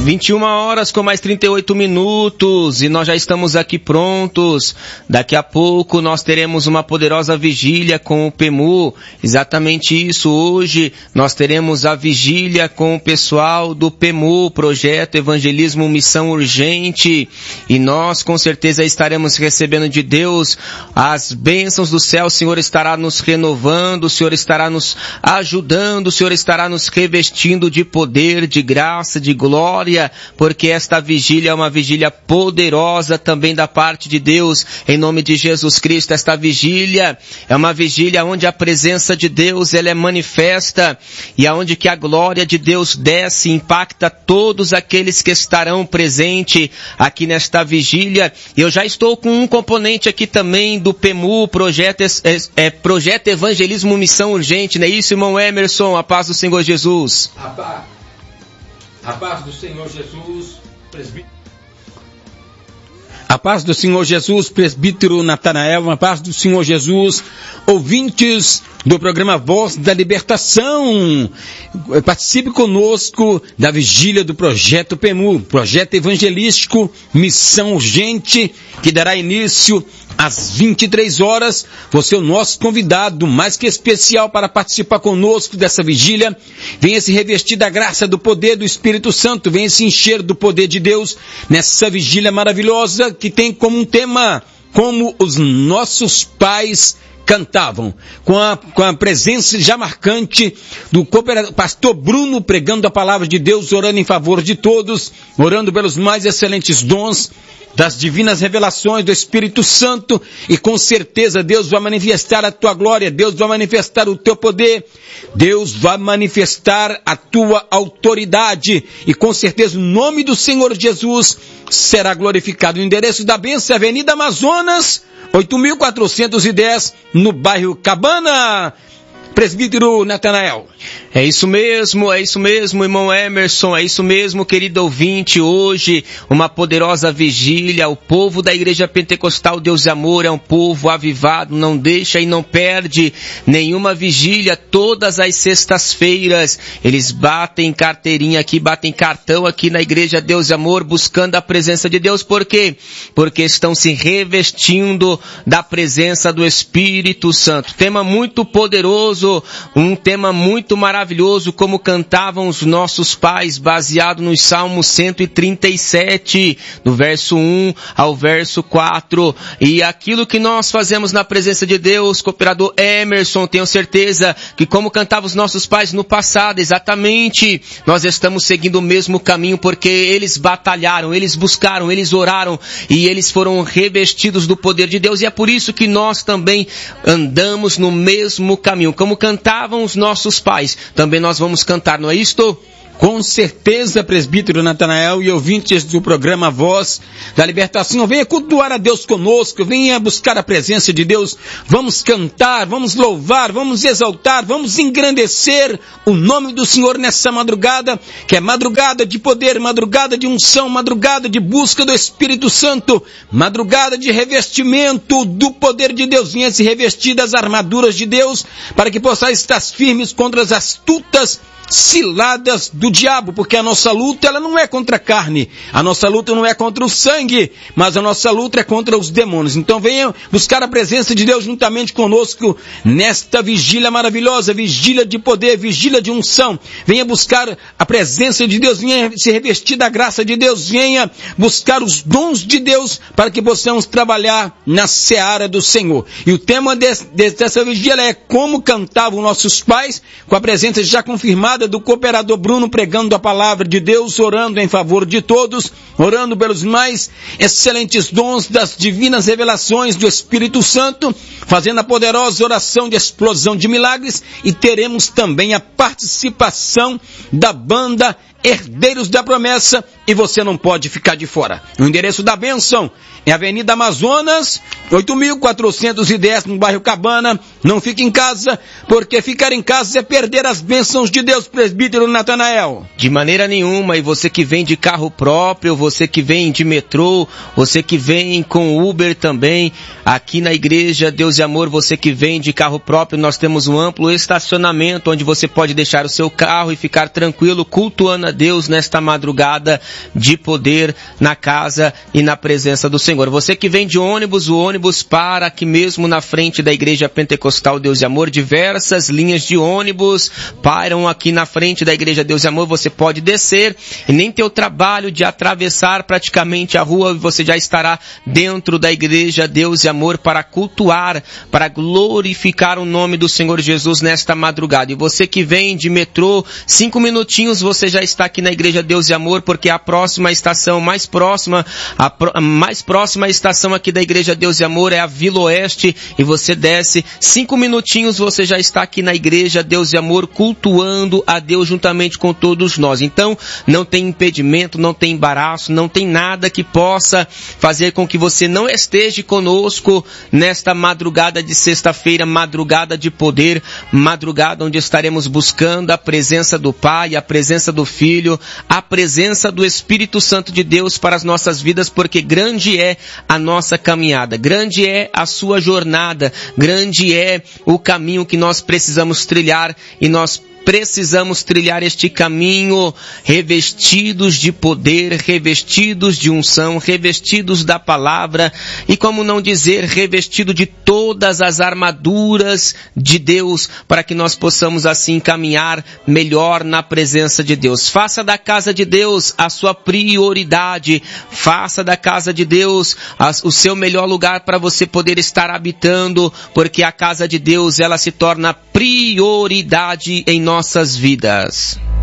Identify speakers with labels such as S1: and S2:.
S1: 21 horas com mais 38 minutos e nós já estamos aqui prontos. Daqui a pouco nós teremos uma poderosa vigília com o PEMU. Exatamente isso, hoje nós teremos a vigília com o pessoal do PEMU, Projeto Evangelismo Missão Urgente. E nós com certeza estaremos recebendo de Deus as bênçãos do céu. O Senhor estará nos renovando, o Senhor estará nos ajudando, o Senhor estará nos revestindo de poder, de graça, de glória, porque esta vigília é uma vigília poderosa também da parte de Deus, em nome de Jesus Cristo. Esta vigília é uma vigília onde a presença de Deus ela é manifesta e aonde que a glória de Deus desce e impacta todos aqueles que estarão presentes aqui nesta vigília. Eu já estou com um componente aqui também do PEMU, Projeto Evangelismo Missão Urgente, não é isso, irmão Emerson? A paz do Senhor Jesus.
S2: A paz do Senhor Jesus, presbítero. A paz do Senhor Jesus, presbítero Natanael, a paz do Senhor Jesus, ouvintes do programa Voz da Libertação. Participe conosco da vigília do Projeto PEMU, Projeto Evangelístico Missão Urgente, que dará início às 23 horas. Você é o nosso convidado mais que especial para participar conosco dessa vigília. Venha se revestir da graça, do poder do Espírito Santo. Venha se encher do poder de Deus nessa vigília maravilhosa que tem como um tema como os nossos pais cantavam, com a presença já marcante do pastor Bruno pregando a palavra de Deus, orando em favor de todos, orando pelos mais excelentes dons das divinas revelações do Espírito Santo, e com certeza Deus vai manifestar a tua glória, Deus vai manifestar o teu poder, Deus vai manifestar a tua autoridade, e com certeza o nome do Senhor Jesus será glorificado. O endereço da bênção é Avenida Amazonas, 8.410, no bairro Cabana. Presbítero Natanael.
S1: É isso mesmo, irmão Emerson, é isso mesmo, querido ouvinte. Hoje, uma poderosa vigília. O povo da Igreja Pentecostal Deus e Amor é um povo avivado, não deixa e não perde nenhuma vigília. Todas as sextas-feiras, eles batem carteirinha aqui, batem cartão aqui na Igreja Deus e Amor, buscando a presença de Deus. Por quê? Porque estão se revestindo da presença do Espírito Santo. Tema muito poderoso, um tema muito maravilhoso, como cantavam os nossos pais, baseado no Salmo 137, do verso 1 ao verso 4. E aquilo que nós fazemos na presença de Deus, cooperador Emerson, tenho certeza que como cantavam os nossos pais no passado, exatamente, nós estamos seguindo o mesmo caminho, porque eles batalharam, eles buscaram, eles oraram e eles foram revestidos do poder de Deus, e é por isso que nós também andamos no mesmo caminho. Como cantavam os nossos pais, também nós vamos cantar, não é isto?
S2: Com certeza, presbítero Natanael e ouvintes do programa Voz da Libertação, venha cultuar a Deus conosco, venha buscar a presença de Deus, vamos cantar, vamos louvar, vamos exaltar, vamos engrandecer o nome do Senhor nessa madrugada, que é madrugada de poder, madrugada de unção, madrugada de busca do Espírito Santo, madrugada de revestimento do poder de Deus. Venha se revestir das armaduras de Deus, para que possais estar firmes contra as astutas ciladas do diabo, porque a nossa luta ela não é contra a carne, a nossa luta não é contra o sangue, mas a nossa luta é contra os demônios. Então venha buscar a presença de Deus juntamente conosco nesta vigília maravilhosa, vigília de poder, vigília de unção. Venha buscar a presença de Deus, venha se revestir da graça de Deus, venha buscar os dons de Deus, para que possamos trabalhar na seara do Senhor. E o tema dessa vigília é como cantavam nossos pais, com a presença já confirmada do cooperador Bruno pregando a palavra de Deus, orando em favor de todos, orando pelos mais excelentes dons das divinas revelações do Espírito Santo, fazendo a poderosa oração de explosão de milagres, e teremos também a participação da banda Herdeiros da Promessa, e você não pode ficar de fora. O endereço da bênção é Avenida Amazonas, 8.410, no bairro Cabana. Não fique em casa, porque ficar em casa é perder as bênçãos de Deus, presbítero Natanael.
S1: De maneira nenhuma. E você que vem de carro próprio, você que vem de metrô, você que vem com Uber também, aqui na Igreja Deus e Amor, você que vem de carro próprio, nós temos um amplo estacionamento, onde você pode deixar o seu carro e ficar tranquilo, cultuando a Deus nesta madrugada. de poder na casa e na presença do Senhor. Você que vem de ônibus, o ônibus para aqui mesmo na frente da Igreja Pentecostal Deus e Amor. Diversas linhas de ônibus param aqui na frente da Igreja Deus e Amor. Você pode descer e nem ter o trabalho de atravessar praticamente a rua, e você já estará dentro da Igreja Deus e Amor para cultuar, para glorificar o nome do Senhor Jesus nesta madrugada. E você que vem de metrô, 5 minutinhos você já está aqui na Igreja Deus e Amor, porque a próxima estação mais próxima, a mais próxima estação aqui da Igreja Deus e Amor é a Vila Oeste, e você desce, 5 minutinhos você já está aqui na Igreja Deus e Amor, cultuando a Deus juntamente com todos nós. Então, não tem impedimento, não tem embaraço, não tem nada que possa fazer com que você não esteja conosco nesta madrugada de sexta-feira, madrugada de poder, madrugada onde estaremos buscando a presença do Pai, a presença do Filho, a presença do Espírito Santo de Deus para as nossas vidas, porque grande é a nossa caminhada, grande é a sua jornada, grande é o caminho que nós precisamos trilhar, e nós precisamos trilhar este caminho revestidos de poder, revestidos de unção, revestidos da palavra, e como não dizer, revestido de todas as armaduras de Deus, para que nós possamos assim caminhar melhor na presença de Deus. Faça da casa de Deus a sua prioridade, faça da casa de Deus o seu melhor lugar para você poder estar habitando, porque a casa de Deus, ela se torna prioridade em nossas vidas.